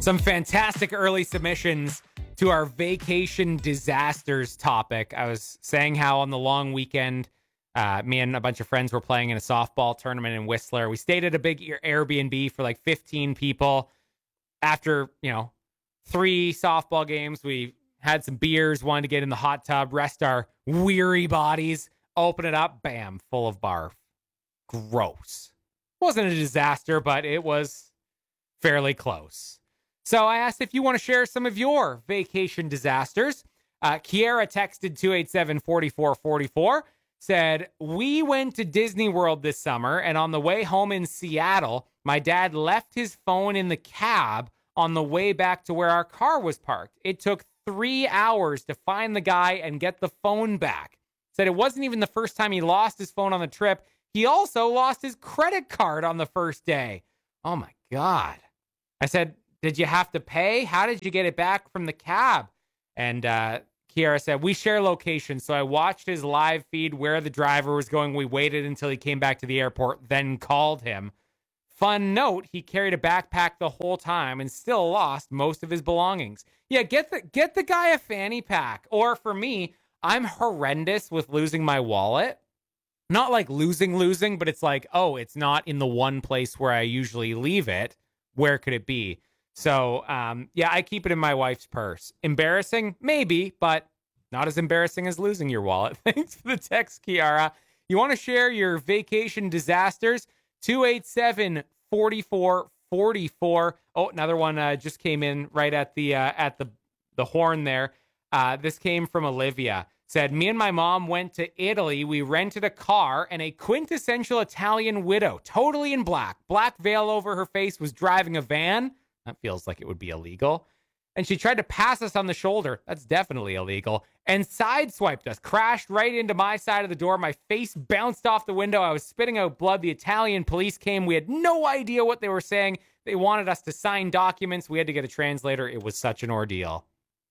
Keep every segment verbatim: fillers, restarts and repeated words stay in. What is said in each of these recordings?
Some fantastic early submissions to our vacation disasters topic. I was saying how on the long weekend, uh, me and a bunch of friends were playing in a softball tournament in Whistler. We stayed at a big Airbnb for like fifteen people. After, you know, three softball games, we had some beers, wanted to get in the hot tub, rest our weary bodies, open it up, bam, full of barf. Gross. Wasn't a disaster, but it was fairly close. So I asked if you want to share some of your vacation disasters. Uh, Kiera texted two eight seven, four four four four, said, we went to Disney World this summer, and on the way home in Seattle, my dad left his phone in the cab on the way back to where our car was parked. It took three hours to find the guy and get the phone back. Said it wasn't even the first time he lost his phone on the trip. He also lost his credit card on the first day. Oh, my God. I said, did you have to pay? How did you get it back from the cab? And uh, Kiara said, we share locations. So I watched his live feed where the driver was going. We waited until he came back to the airport, then called him. Fun note, he carried a backpack the whole time and still lost most of his belongings. Yeah, get the get the guy a fanny pack. Or for me, I'm horrendous with losing my wallet. Not like losing, losing, but it's like, oh, it's not in the one place where I usually leave it. Where could it be? So, um, yeah, I keep it in my wife's purse. Embarrassing? Maybe, but not as embarrassing as losing your wallet. Thanks for the text, Kiara. You want to share your vacation disasters? two eight seven, four four four four. Oh, another one uh, just came in right at the uh, at the, the horn there. Uh, this came from Olivia. Said, me and my mom went to Italy. We rented a car, and a quintessential Italian widow, totally in black, black veil over her face, was driving a van. That feels like it would be illegal. And she tried to pass us on the shoulder. That's definitely illegal. And sideswiped us, crashed right into my side of the door. My face bounced off the window. I was spitting out blood. The Italian police came. We had no idea what they were saying. They wanted us to sign documents. We had to get a translator. It was such an ordeal.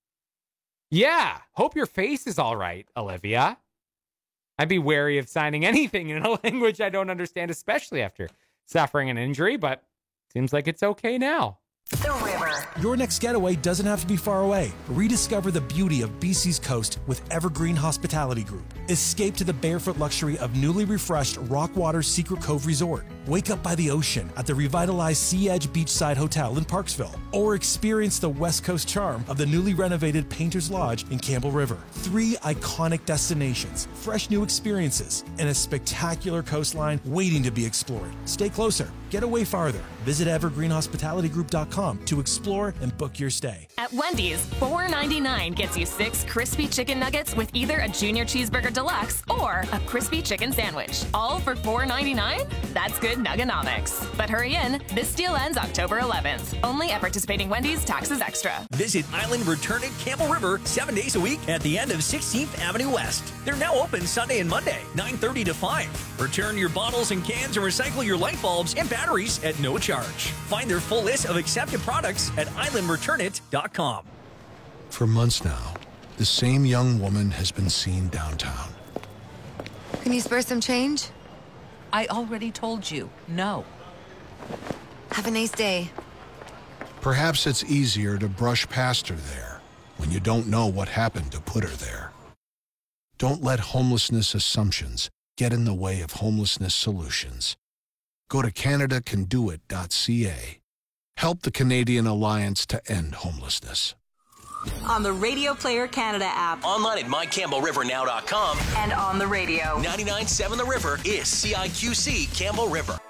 Yeah, hope your face is all right, Olivia. I'd be wary of signing anything in a language I don't understand, especially after suffering an injury, but seems like it's okay now. The River. Your next getaway doesn't have to be far away. Rediscover the beauty of B C's coast with Evergreen Hospitality Group. Escape to the barefoot luxury of newly refreshed Rockwater Secret Cove Resort. Wake up by the ocean at the revitalized Sea Edge Beachside Hotel in Parksville. Or experience the West Coast charm of the newly renovated Painter's Lodge in Campbell River. Three iconic destinations, fresh new experiences, and a spectacular coastline waiting to be explored. Stay closer. Get away farther. Visit evergreen hospitality group dot com to explore and book your stay. At Wendy's, four ninety-nine gets you six crispy chicken nuggets with either a junior cheeseburger deluxe or a crispy chicken sandwich. All for four ninety-nine? That's good nuggonomics. But hurry in, this deal ends October eleventh. Only at participating Wendy's, taxes extra. Visit Island Return at Campbell River seven days a week at the end of sixteenth Avenue West. They're now open Sunday and Monday, nine thirty to five. Return your bottles and cans and recycle your light bulbs and batteries at no charge. Find their full list of accepted products at island return it dot com. For months now, the same young woman has been seen downtown. Can you spare some change? I already told you, no. Have a nice day. Perhaps it's easier to brush past her there when you don't know what happened to put her there. Don't let homelessness assumptions get in the way of homelessness solutions. Go to canada can do it dot c a. Help the Canadian Alliance to End Homelessness. On the Radio Player Canada app. Online at my campbell river now dot com. And on the radio. ninety-nine point seven The River is C I Q C Campbell River.